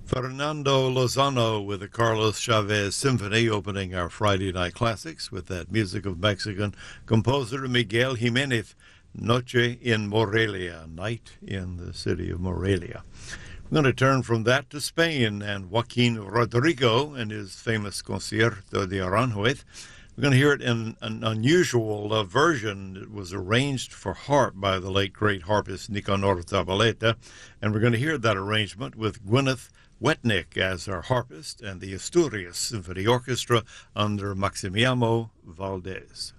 Fernando Lozano with the Carlos Chavez Symphony opening our Friday Night Classics with that music of Mexican composer Miguel Jimenez, Noche in Morelia, Night in the city of Morelia. We're going to turn from that to Spain and Joaquin Rodrigo and his famous Concierto de Aranjuez. We're going to hear it in an unusual version. It was arranged for harp by the late great harpist Nicanor Zabaleta, and we're going to hear that arrangement with Gwyneth Wetnick as our harpist and the Asturias Symphony Orchestra under Maximiano Valdez.